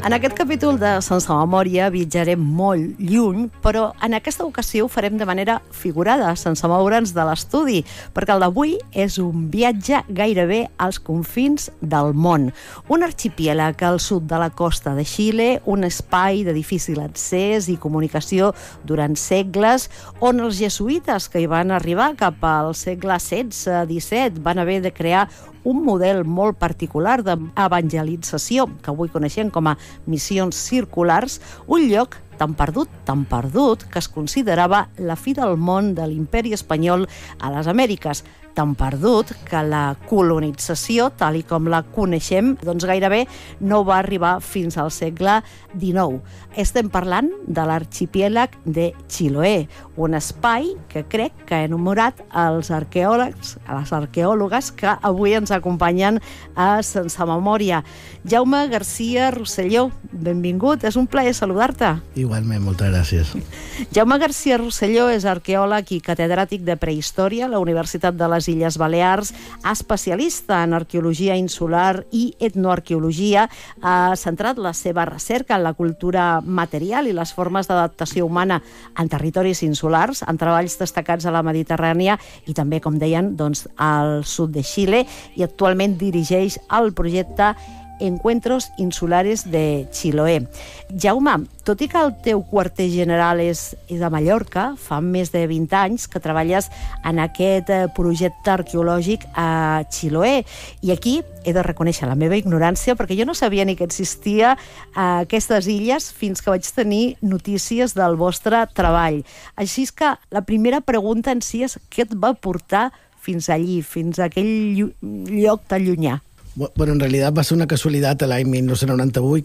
En aquest capítol de Sense Memòria viatjarem molt lluny, però en aquesta ocasió ho farem de manera figurada, sense moure'ns de l'estudi, perquè el d'avui és un viatge gairebé als confins del món. Un arxipièlag al sud de la costa de Xile, un espai de difícil accés i comunicació durant segles, on els jesuïtes que hi van arribar cap al segle XVI-XVII van haver de crear un model molt particular d'evangelització, que avui coneixem com a missions circulars, un lloc tan perdut, que es considerava la fi del món de l'imperi espanyol a les Amèriques, tan perdut que la colonització, tal i com la coneixem, doncs gairebé no va arribar fins al segle XIX. Estem parlant de l'arxipièlag de Chiloé, un espai que crec que ha enumerat els arqueòlegs, les arqueòlogues que avui ens acompanyen a Sense Memòria. Jaume García Rosselló, benvingut, és un plaer saludar-te. Igualment, moltes gràcies. Jaume García Rosselló és arqueòleg i catedràtic de prehistòria a la Universitat de les Illes Balears, especialista en arqueologia insular i etnoarqueologia, ha centrat la seva recerca en la cultura material i les formes d'adaptació humana en territoris insulars, en treballs destacats a la Mediterrània i també, com deien, doncs, al sud de Xile, i actualment dirigeix el projecte Encuentros Insulares de Chiloé. Jaume, tot i que el teu quarter general és a Mallorca, fa més de 20 anys que treballes en aquest projecte arqueològic a Chiloé. I aquí he de reconèixer la meva ignorància, perquè jo no sabia ni que existia aquestes illes fins que vaig tenir notícies del vostre treball. Així és que la primera pregunta en si és què et va portar fins allí, fins a aquell lloc tan llunyà? Bueno, en realitat va ser una casualitat l'any 1998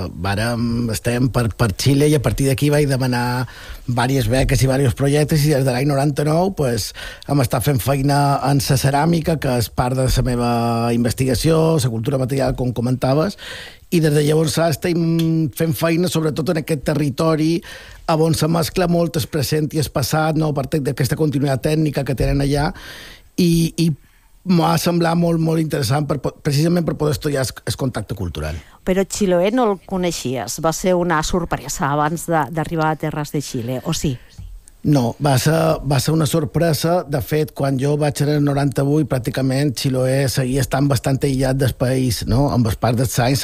que estem per Xile, i a partir d'aquí vaig demanar diverses beques i diversos projectes, i des de l'any 99 hem estat fent feina en la ceràmica, que és part de la meva investigació, la cultura material, com comentaves, i des de llavors estem fent feina sobretot en aquest territori on se mescla molt el present i el passat, no, per d'aquesta continuïtat tècnica que tenen allà, i m'ha semblat molt interessant precisament per poder estudiar el contacte cultural. Però Chiloé no el coneixies, va ser una sorpresa abans d'arribar a terres de Xile, o sí? No, va ser una sorpresa. De fet, quan jo vaig anar al 98, pràcticament Chiloé seguia estant bastant aïllat del país, no? Amb els pas dels anys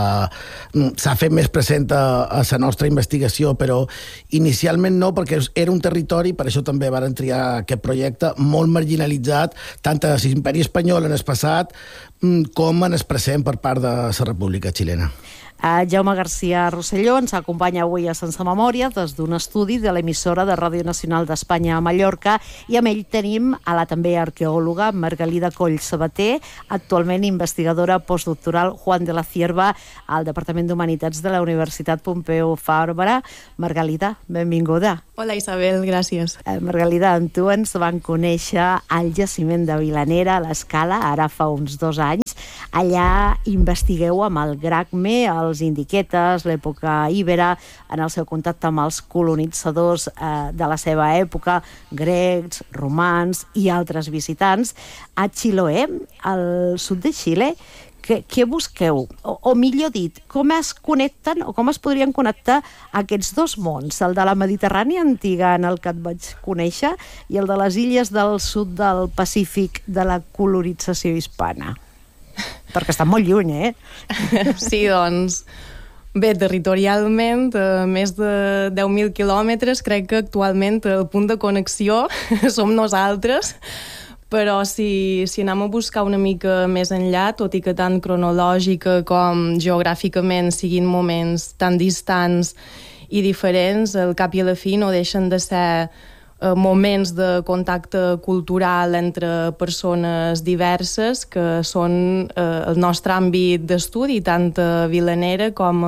s'ha fet més present a la nostra investigació, però inicialment no, perquè era un territori, per això també varen triar aquest projecte, molt marginalitzat, tant a l'imperi espanyol en el passat com en el present per part de la República Xilena. Jaume García Rosselló ens acompanya avui a Sense Memòria des d'un estudi de l'emissora de Ràdio Nacional d'Espanya a Mallorca, i amb ell tenim a la també arqueòloga Margalida Coll Sabater, actualment investigadora postdoctoral Juan de la Cierva al Departament d'Humanitats de la Universitat Pompeu Fabra. Margalida, benvinguda. Hola Isabel, gràcies. Margalida, amb tu ens van conèixer al jaciment de Vilanera, a l'Escala, ara fa uns 2 anys. Allà investigueu amb el Gracme, els indiquetes, l'època íbera, en el seu contacte amb els colonitzadors de la seva època, grecs, romans i altres visitants. A Chiloé, al sud de Xile, què busqueu? O millor dit, com es connecten o com es podrien connectar aquests dos mons, el de la Mediterrània antiga, en el que et vaig conèixer, i el de les illes del sud del Pacífic de la colonització hispana? Perquè està molt lluny, eh? Sí, doncs, bé, territorialment, més de 10.000 quilòmetres, crec que actualment el punt de connexió som nosaltres, però si anem a buscar una mica més enllà, tot i que tant cronològica com geogràficament siguin moments tan distants i diferents, al cap i a la fi no deixen de ser moments de contacte cultural entre persones diverses que són el nostre àmbit d'estudi, tant a Vilanera com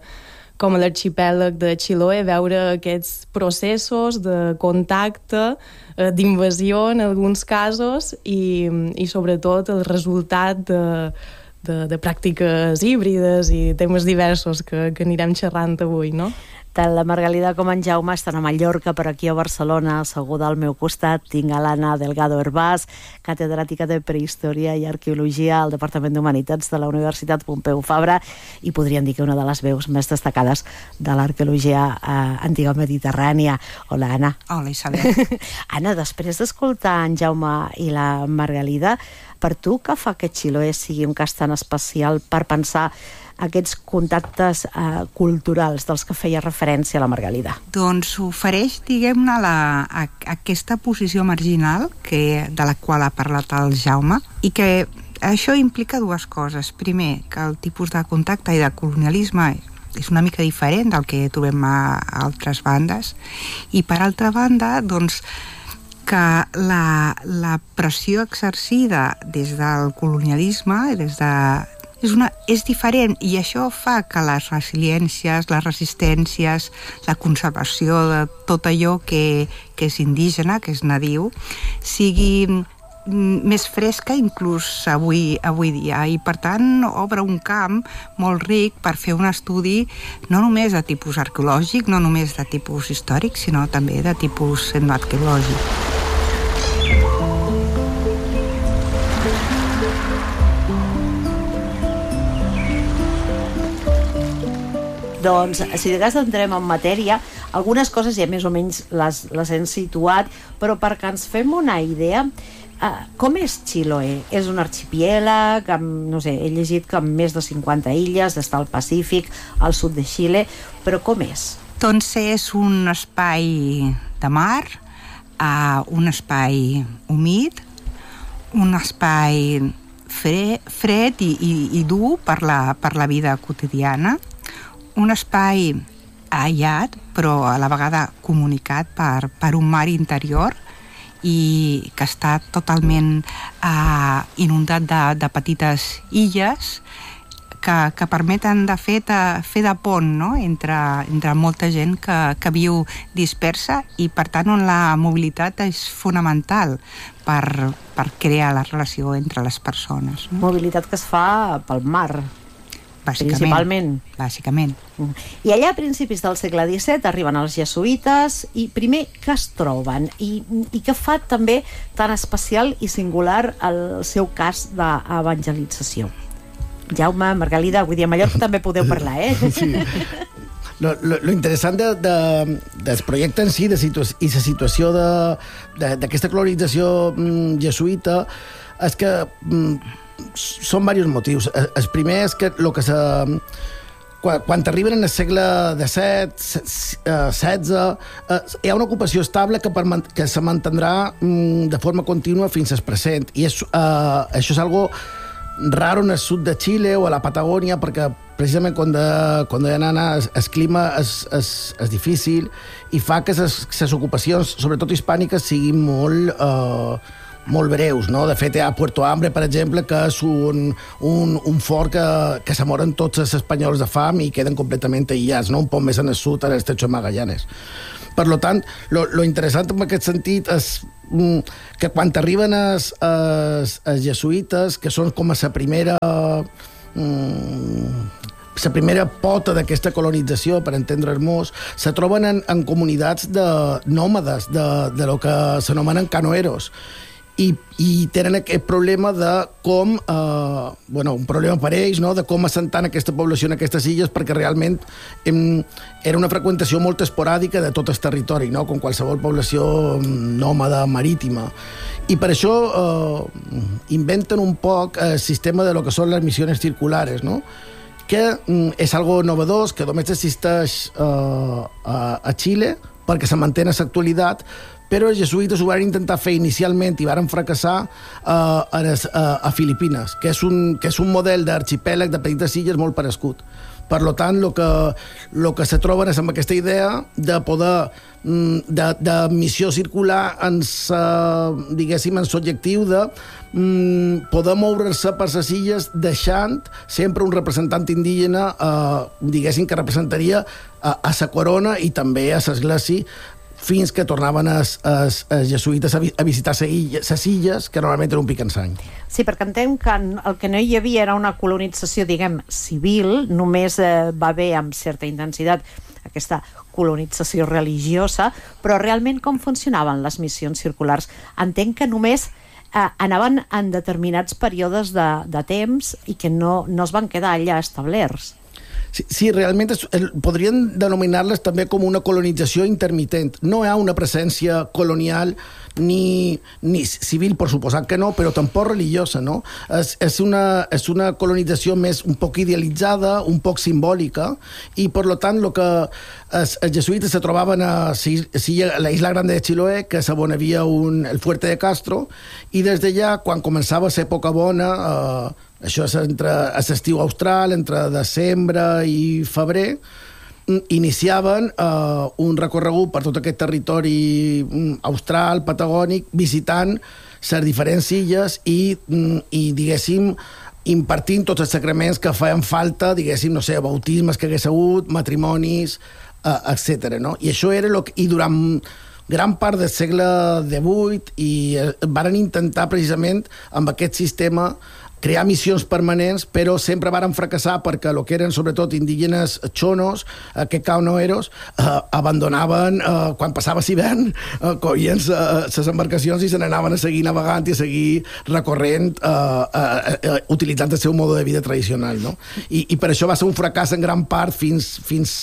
a l'arxipèlag de Chiloé, veure aquests processos de contacte, d'invasió en alguns casos, i sobretot el resultat de pràctiques híbrides i temes diversos que anirem xerrant avui, no? Tant la Margalida com en Jaume estan a Mallorca, per aquí a Barcelona, asseguda al meu costat. Tinc a l'Anna Delgado Herbàs, catedràtica de Prehistòria i Arqueologia al Departament d'Humanitats de la Universitat Pompeu Fabra, i podríem dir que una de les veus més destacades de l'arqueologia antiga mediterrània. Hola, Anna. Hola, Isabel. Anna, després d'escoltar en Jaume i la Margalida, per tu què fa que Chiloé sigui un cas tan especial per pensar aquests contactes culturals dels que feia referència a la Margalida? Doncs ofereix, diguem-ne, aquesta posició marginal de la qual ha parlat el Jaume, i que això implica dues coses. Primer, que el tipus de contacte i de colonialisme és una mica diferent del que trobem a altres bandes, i per altra banda, doncs, que la pressió exercida des del colonialisme, és diferent, i això fa que les resiliències, les resistències, la conservació de tot allò que és indígena, que és nadiu, sigui més fresca inclús avui dia, i per tant obre un camp molt ric per fer un estudi no només de tipus arqueològic, no només de tipus històric, sinó també de tipus etnoarqueològic. Doncs, si de cas entrem en matèria, algunes coses ja més o menys les hem situat, però perquè ens fem una idea, com és Chiloé? És un arxipièlag, no sé, he llegit que amb més de 50 illes, està al Pacífic, al sud de Xile, però com és? Doncs és un espai de mar, un espai humit, un espai fred i dur per la vida quotidiana, un espai aïllat, però a la vegada comunicat per un mar interior, i que està totalment inundat de petites illes que permeten de fer de pont, no?, entre molta gent que viu dispersa, i per tant on la mobilitat és fonamental per crear la relació entre les persones. Mobilitat que es fa pel mar, principalment. Bàsicament. I allà a principis del segle XVII arriben els jesuïtes, i primer, què es troben? I què fa també tan especial i singular el seu cas d'evangelització? Jaume, Margalida, vull dir, a Mallorca també podeu parlar, Sí. Lo interessant del projecte en si i la situació d'aquesta colonització jesuïta és que són diversos motius. El primer és que quan t'arriben en el segle XVII, XVI, hi ha una ocupació estable que se mantindrà de forma contínua fins al present. I això és algo raro en el sud de Xile o a la Patagònia, perquè precisament quan hi ha el clima és difícil, i fa que les ocupacions, sobretot hispàniques, siguin molt breus, no? De fet, hi ha Puerto Hambre, per exemple, que és un fort que se moren tots els espanyols de fam i queden completament aïllats, no? Un poc més en el sud, en l'Estrecho de Magallanes. Per tant, lo interessant en aquest sentit és que quan arriben els jesuïtes, que són com la primera pota d'aquesta colonització, per entendre'ns, se troben en comunitats de nòmades, de lo que s'anomenen canoeros, i tenen aquest problema de com, un problema per ells, no?, de com assentar aquesta població en aquestes illes, perquè realment era una freqüentació molt esporàdica de tot el territori, no?, com qualsevol població nòmada marítima. I per això inventen un poc el sistema de lo que són les missions circulares, no?, que és algo novedós, que només existeix a Xile, perquè se manté en l'actualitat, però els jesuïtes ho van intentar fer inicialment i van fracassar a Filipines, que és un model d'arxipèlag de petites illes molt parescut. Per tant, el que se troben és amb aquesta idea de poder de missió circular en l'objectiu de poder moure-se per les illes deixant sempre un representant indígena que representaria a la corona i també a l'església, fins que tornaven els jesuïtes a visitar les illes, que normalment era un picansany. Sí, perquè entenc que el que no hi havia era una colonització, diguem, civil, només va haver amb certa intensitat aquesta colonització religiosa, però realment com funcionaven les missions circulars? Entenc que només anaven en determinats períodes de temps i que no es van quedar allà establerts. Sí, realment podrien denominar-les també com una colonització intermitent. No hi ha una presència colonial ni civil, per suposat que no, però tampoc religiosa, no? És una colonització més un poc idealitzada, un poc simbòlica, i per tant el que els jesuïtes se trobaven a la Isla Grande de Chiloé, que és on hi havia el Fuerte de Castro, i des d'allà, quan començava l'època bona, això és entre l'estiu austral, entre desembre i febrer, iniciaven un recorregut per tot aquest territori austral, patagònic, visitant les diferents illes i diguéssim, impartint tots els sacraments que feien falta, diguéssim, no sé, bautismes que hagués hagut, matrimonis, etc. No? I això era i durant gran part del segle XVIII i varen intentar precisament amb aquest sistema crear missions permanents, però sempre varen fracassar perquè el que eren sobretot indígenes xonos, que caunoeros, abandonaven, quan passava l'hivern, coien les embarcacions i se n'anaven a seguir navegant i a seguir recorrent, utilitzant el seu mode de vida tradicional. No? I per això va ser un fracàs en gran part fins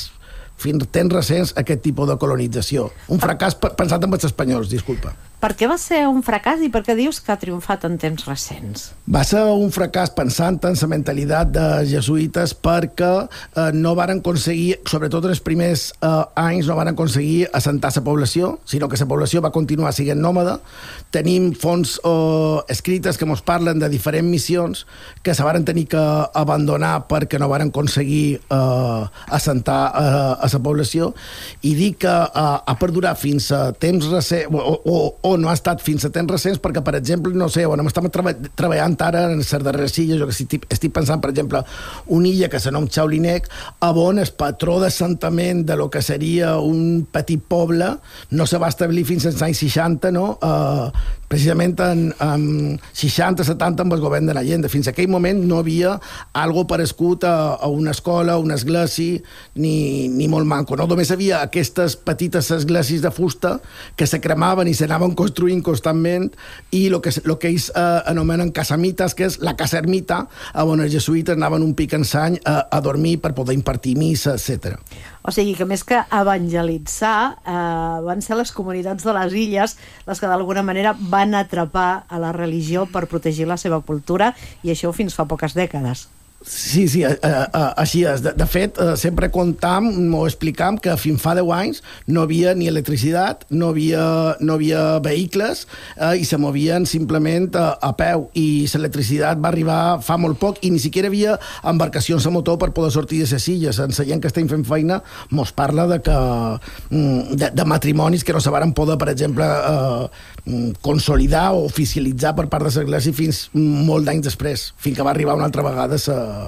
temps recents aquest tipus de colonització. Un fracàs pensat amb els espanyols, disculpa. Per què va ser un fracàs i per què dius que ha triomfat en temps recents? Va ser un fracàs pensant en la mentalitat de jesuïtes perquè no varen aconseguir, sobretot en els primers anys, no varen aconseguir assentar la població, sinó que la població va continuar sent nòmada. Tenim fonts escrites que ens parlen de diferents missions que se varen tenir que abandonar perquè no varen aconseguir assentar a la població, i dic que ha perdurat fins a temps recents o no ha estat fins a temps recents perquè, per exemple, no sé, on estem treballant ara en les darreres illes, jo que estic pensant, per exemple, una illa que se nom Chaulinec, on el patró d'assentament de lo que seria un petit poble no se va establir fins als anys 60, no? Precisament en 60-70 amb el govern de l'Allende. Fins a aquell moment no havia algo parescut a una escola, una església, ni molt manco. No? Només havia aquestes petites esglésies de fusta que se cremaven i s'anaven construint constantment, i el que ells anomenen casamites, que és la casa ermita, on els jesuïtes anaven un pic en sany a dormir per poder impartir missa, etc. O sigui que més que evangelitzar, van ser les comunitats de les illes les que d'alguna manera van atrapar a la religió per protegir la seva cultura, i això fins fa poques dècades. Sí, així és. De fet, sempre contam o explicam que fins fa 10 anys no havia ni electricitat, no havia vehicles, i se movien simplement a peu, i l'electricitat va arribar fa molt poc i ni siquiera havia embarcacions a motor per poder sortir de les illes. En la gent que estem fent feina mos parla de matrimonis que no se varen poder, per exemple, consolidar o oficialitzar per part de l'Església fins molt d'anys després, fins que va arribar una altra vegada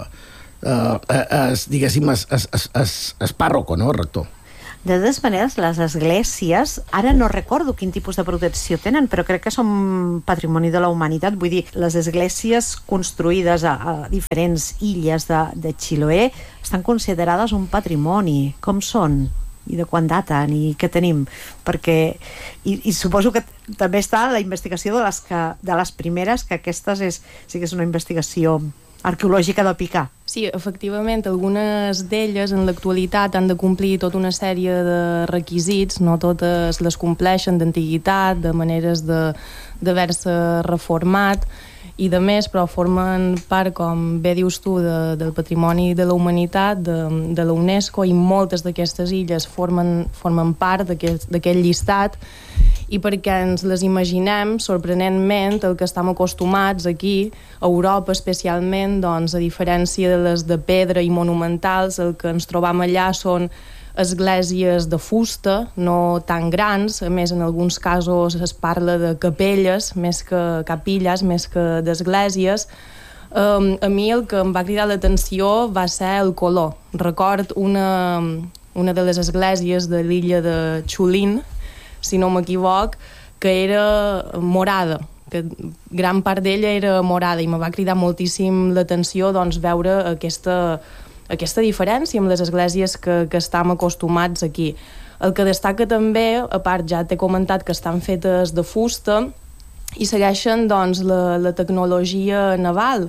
diguéssim, es pàrroco, no, el rector. De totes maneres, les esglésies, ara no recordo quin tipus de protecció tenen, però crec que són patrimoni de la humanitat. Vull dir, les esglésies construïdes a diferents illes de Chiloé estan considerades un patrimoni. Com són? I de quan daten? I què tenim? Perquè, i suposo que també està la investigació de les primeres, que aquestes sí que és una investigació arqueològica de picar. Sí, efectivament, algunes d'elles en l'actualitat han de complir tota una sèrie de requisits, no totes les compleixen, d'antiguitat, de maneres d'haver-se reformat, i de més, però formen part, com bé dius tu, del patrimoni de la humanitat, de la UNESCO, i moltes d'aquestes illes formen part d'aquest llistat, i perquè ens les imaginem, sorprenentment, el que estem acostumats aquí, a Europa especialment, doncs, a diferència de les de pedra i monumentals, el que ens trobam allà són esglésies de fusta, no tan grans, a més en alguns casos es parla de capelles, més que capilles, més que d'esglésies. A mi el que em va cridar l'atenció va ser el color. Record una de les esglésies de l'illa de Chulin, si no m'equivoc, que era morada, que gran part d'ella era morada, i me va cridar moltíssim l'atenció, doncs, veure aquesta aquesta diferència amb les esglésies que estem acostumats aquí. El que destaca també, a part ja t'he comentat que estan fetes de fusta i segueixen doncs, la tecnologia naval.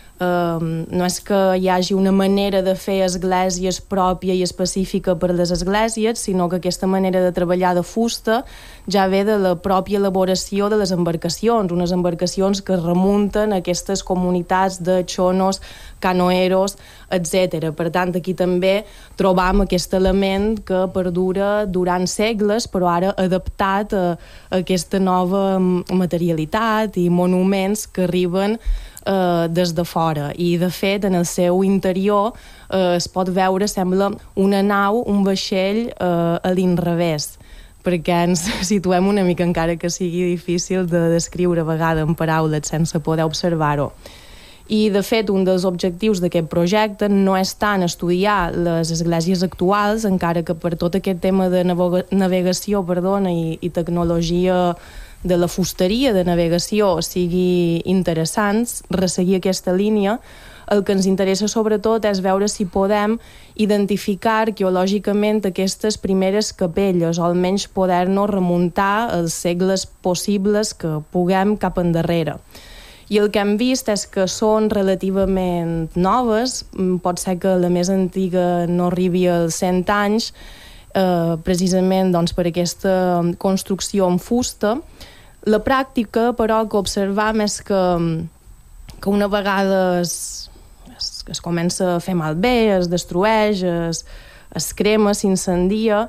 No és que hi hagi una manera de fer esglésies pròpia i específica per a les esglésies, sinó que aquesta manera de treballar de fusta ja ve de la pròpia elaboració de les embarcacions, unes embarcacions que remunten a aquestes comunitats de xonos, canoeros, etc. Per tant, aquí també trobam aquest element que perdura durant segles, però ara adaptat a aquesta nova materialitat i monuments que arriben des de fora, i de fet en el seu interior es pot veure, sembla una nau, un vaixell a l'inrevés, perquè ens situem una mica, encara que sigui difícil de descriure a vegades en paraules sense poder observar-ho. I de fet un dels objectius d'aquest projecte no és tant estudiar les esglésies actuals, encara que per tot aquest tema de navegació i tecnologia de la fusteria de navegació sigui interessant, resseguir aquesta línia. El que ens interessa sobretot és veure si podem identificar arqueològicament aquestes primeres capelles, o almenys poder-nos remuntar els segles possibles que puguem cap endarrere. I el que hem vist és que són relativament noves, pot ser que la més antiga no arribi als 100 anys, precisament doncs, per aquesta construcció en fusta. La pràctica, però, que observam és que una vegada es comença a fer malbé, es destrueix, es crema, s'incendia,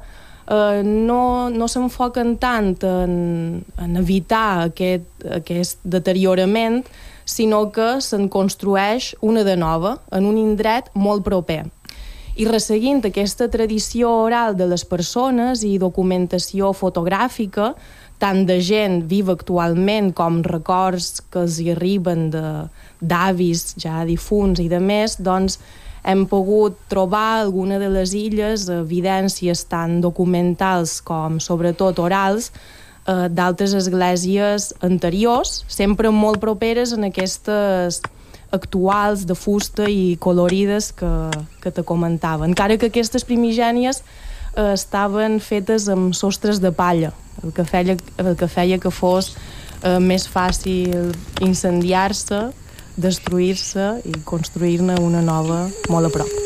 no s'enfoquen tant en evitar aquest deteriorament, sinó que se'n construeix una de nova en un indret molt proper. I resseguint aquesta tradició oral de les persones i documentació fotogràfica, tant de gent viva actualment com records que els hi arriben d'avis ja difunts i de més, doncs hem pogut trobar alguna de les illes evidències tant documentals com sobretot orals d'altres esglésies anteriors, sempre molt properes en aquestes actuals de fusta i colorides que te comentava. Encara que aquestes primigènies estaven fetes amb sostres de palla, el que feia que fos més fàcil incendiar-se, destruir-se i construir-ne una nova molt a prop.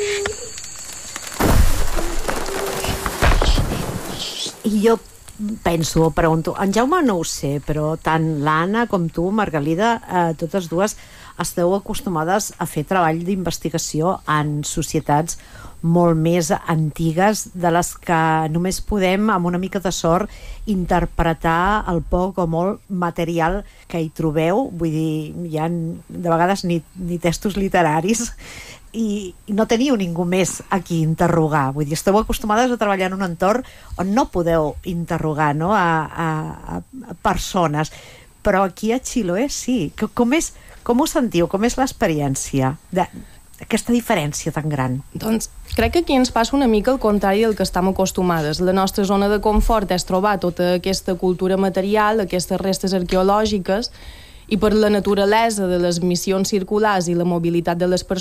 I jo pregunto, en Jaume no ho sé, però tant l'Anna com tu, Margalida, totes dues esteu acostumades a fer treball d'investigació en societats molt més antigues de les que només podem, amb una mica de sort, interpretar el poc o molt material que hi trobeu. Vull dir, hi ha de vegades ni textos literaris i no teniu ningú més a qui interrogar. Vull dir, esteu acostumades a treballar en un entorn on no podeu interrogar, no? a persones. Però aquí a Chiloé sí. Com ho sentiu? Com és l'experiència d'aquesta diferència tan gran? Doncs crec que aquí ens passa una mica el contrari del que estem acostumades. La nostra zona de confort és trobar tota aquesta cultura material, aquestes restes arqueològiques, i per la naturalesa de les missions circulars i la mobilitat de les persones